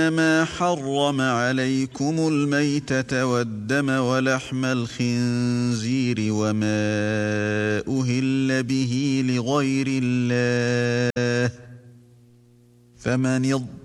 إنما حرم عليكم الميتة والدم ولحم الخنزير وما أهل به لغير الله فمن اضطر